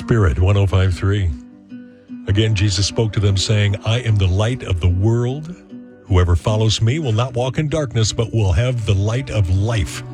Spirit 105.3. Again, Jesus spoke to them saying, I am the light of the world. Whoever follows me will not walk in darkness, but will have the light of life.